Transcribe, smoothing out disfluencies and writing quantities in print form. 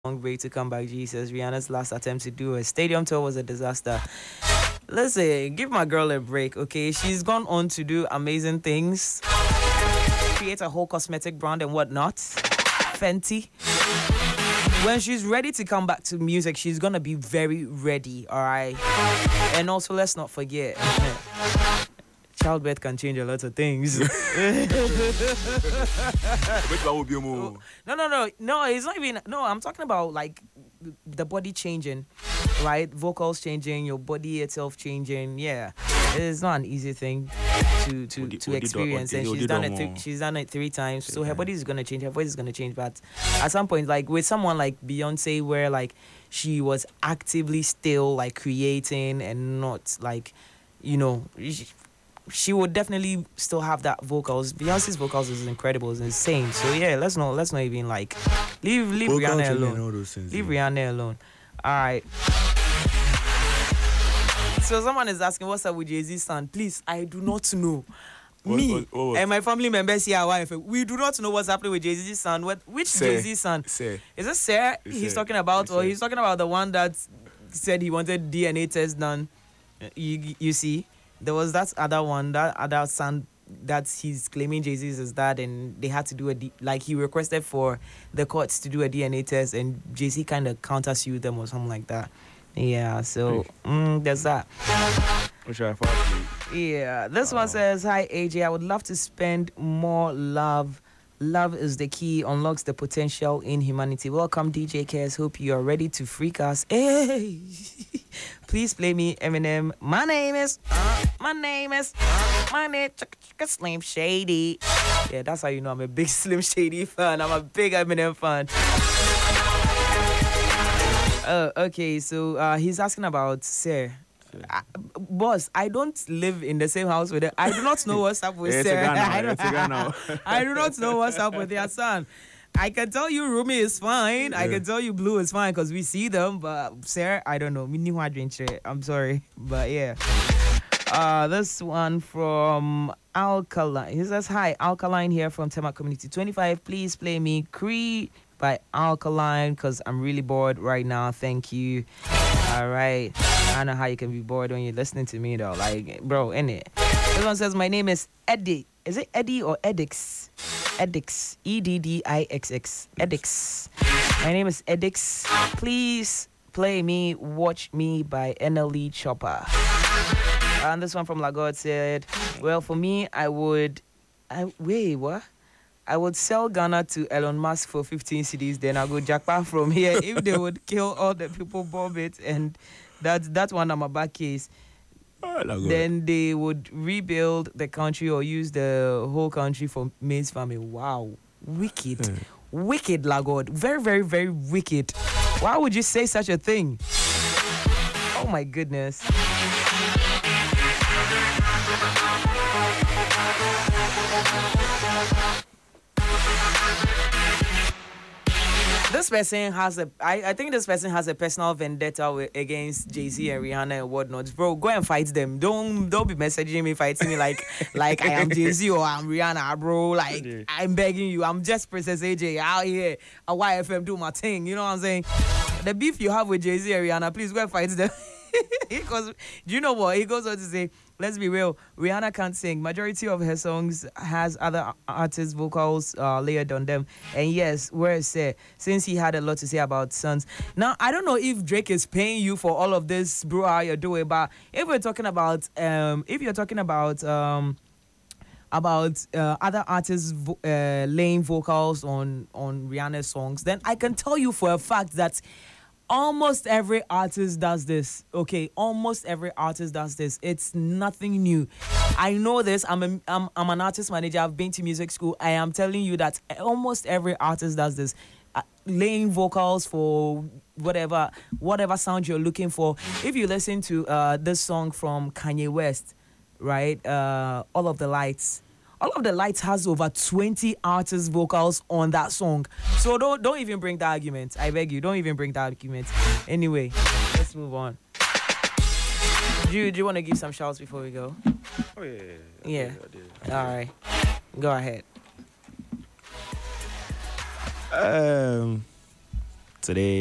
long way to come back, Jesus. Rihanna's last attempt to do a stadium tour was a disaster. Listen, give my girl a break, okay? She's gone on to do amazing things, create a whole cosmetic brand and whatnot. Fenty. When she's ready to come back to music, she's gonna be very ready, all right? And also, let's not forget, childbirth can change a lot of things. No, it's not even. No, I'm talking about like the body changing, right? Vocals changing, your body itself changing. Yeah, it's not an easy thing to experience, and she's done it. She's done it 3 times, so her body is gonna change. Her voice is gonna change, but at some point, like with someone like Beyonce, where like she was actively still like creating and not like, you know. She would definitely still have that vocals. Beyonce's vocals is incredible, it's insane. So yeah, let's not even like leave Rihanna alone. Leave Rihanna alone. All right. So someone is asking, what's up with Jay-Z's son? Please, I do not know. What? And my family members here, we do not know what's happening with Jay-Z's son. Which Jay-Z's son? Is it Sir he's talking about, or he's talking about the one that said he wanted DNA test done? You see. There was that other one, that other son that he's claiming Jay-Z is his dad, and they had to do he requested for the courts to do a DNA test, and Jay-Z kind of countersued them or something like that. Yeah, so there's that. Yeah, this one says, hi AJ, I would love to spend more love. Love is the key, unlocks the potential in humanity. Welcome, DJ Cares. Hope you are ready to freak us. Hey, please play me Eminem. My name is Slim Shady. Yeah, that's how you know I'm a big Slim Shady fan. I'm a big Eminem fan. Okay, so he's asking about Sir. Boss, I don't live in the same house with her. I do not know what's up with Sarah. I do not know what's up with your son. I can tell you Rumi is fine. Yeah. I can tell you Blue is fine because we see them. But Sarah, I don't know. I'm sorry. But yeah. This one from Alkaline. He says, hi, Alkaline here from Tema Community 25. Please play me Creed by Alkaline because I'm really bored right now. Thank you. All right. I know how you can be bored when you're listening to me, though. Like, bro, innit? This one says, my name is Eddie. Is it Eddie or Edix? Edix. Eddix. Edix. My name is Edix. Please play me Watch Me by NLE Chopper. And this one from Lagod said, well, for me, what? I would sell Ghana to Elon Musk for 15 cedis, then I'll go jackpot from here if they would kill all the people bomb it, and that's one of my back case. Then they would rebuild the country or use the whole country for maize farming. Wow. Wicked. Wicked, Lagod. Very, very, very wicked. Why would you say such a thing? Oh my goodness. This person has I think this person has a personal vendetta against Jay-Z and Rihanna and whatnot. Bro, go and fight them. Don't be messaging me, fighting me like I am Jay-Z or I'm Rihanna, bro. Like, I'm begging you. I'm just Princess AJ out here at YFM do my thing. You know what I'm saying? The beef you have with Jay-Z and Rihanna, please go and fight them. Because, do you know what? He goes on to say, let's be real, Rihanna can't sing. Majority of her songs has other artists' vocals layered on them. And yes, where is it? Since he had a lot to say about sons. Now, I don't know if Drake is paying you for all of this, bro, how you're doing, but if you're talking about other artists laying vocals on Rihanna's songs, then I can tell you for a fact that almost every artist does this. Okay, almost every artist does this. It's nothing new. I know this. I'm an artist manager. I've been to music school. I am telling you that almost every artist does this. Laying vocals for whatever sound you're looking for. If you listen to this song from Kanye West, right? All of the Lights. All of the Lights has over 20 artist vocals on that song. So don't even bring the argument. I beg you, don't even bring the argument. Anyway, let's move on. Do you want to give some shouts before we go? Oh, yeah. All right. Go ahead. today.